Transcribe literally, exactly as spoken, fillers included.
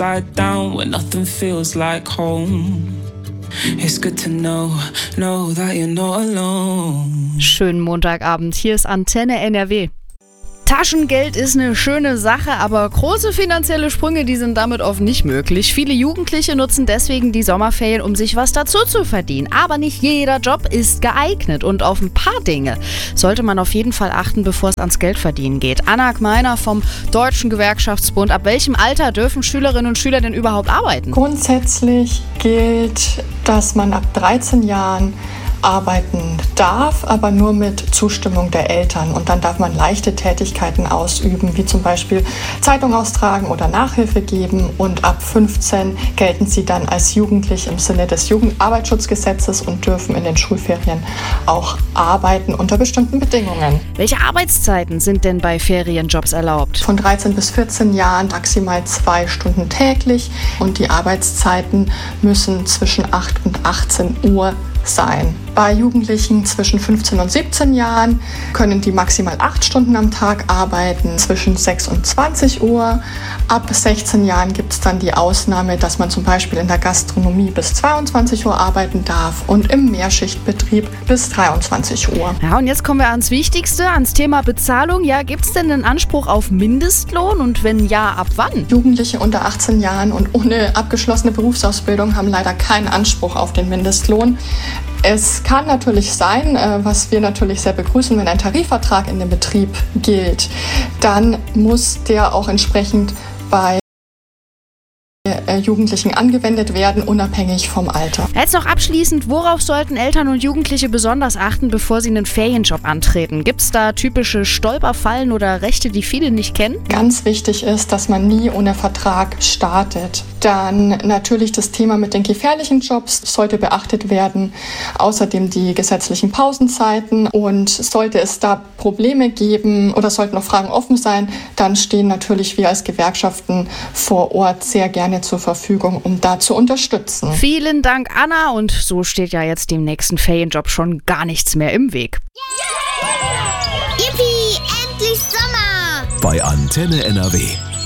Slide down when nothing feels like home. It's good to know, know that you're not alone. Schönen Montagabend, hier ist Antenne N R W. Taschengeld ist eine schöne Sache, aber große finanzielle Sprünge, die sind damit oft nicht möglich. Viele Jugendliche nutzen deswegen die Sommerferien, um sich was dazu zu verdienen. Aber nicht jeder Job ist geeignet und auf ein paar Dinge sollte man auf jeden Fall achten, bevor es ans Geldverdienen geht. Anna Gmeiner vom Deutschen Gewerkschaftsbund. Ab welchem Alter dürfen Schülerinnen und Schüler denn überhaupt arbeiten? Grundsätzlich gilt, dass man ab dreizehn Jahren arbeiten darf, aber nur mit Zustimmung der Eltern. Und dann darf man leichte Tätigkeiten ausüben, wie zum Beispiel Zeitung austragen oder Nachhilfe geben. Und ab fünfzehn gelten sie dann als jugendlich im Sinne des Jugendarbeitsschutzgesetzes und dürfen in den Schulferien auch arbeiten unter bestimmten Bedingungen. Welche Arbeitszeiten sind denn bei Ferienjobs erlaubt? Von dreizehn bis vierzehn Jahren maximal zwei Stunden täglich. Und die Arbeitszeiten müssen zwischen acht und achtzehn Uhr sein. Bei Jugendlichen zwischen fünfzehn und siebzehn Jahren können die maximal acht Stunden am Tag arbeiten, zwischen sechs und zwanzig Uhr. Ab sechzehn Jahren gibt es dann die Ausnahme, dass man zum Beispiel in der Gastronomie bis zweiundzwanzig Uhr arbeiten darf und im Mehrschichtbetrieb bis dreiundzwanzig Uhr. Ja, und jetzt kommen wir ans Wichtigste, ans Thema Bezahlung. Ja, gibt es denn einen Anspruch auf Mindestlohn und wenn ja, ab wann? Jugendliche unter achtzehn Jahren und ohne abgeschlossene Berufsausbildung haben leider keinen Anspruch auf den Mindestlohn. Es kann natürlich sein, was wir natürlich sehr begrüßen, wenn ein Tarifvertrag in dem Betrieb gilt, dann muss der auch entsprechend bei Jugendlichen angewendet werden, unabhängig vom Alter. Jetzt noch abschließend, worauf sollten Eltern und Jugendliche besonders achten, bevor sie einen Ferienjob antreten? Gibt es da typische Stolperfallen oder Rechte, die viele nicht kennen? Ganz wichtig ist, dass man nie ohne Vertrag startet. Dann natürlich das Thema mit den gefährlichen Jobs sollte beachtet werden. Außerdem die gesetzlichen Pausenzeiten. Und sollte es da Probleme geben oder sollten noch Fragen offen sein, dann stehen natürlich wir als Gewerkschaften vor Ort sehr gerne zur Verfügung, um da zu unterstützen. Vielen Dank, Anna. Und so steht ja jetzt dem nächsten Ferienjob schon gar nichts mehr im Weg. Yippie, endlich Sommer! Bei Antenne N R W.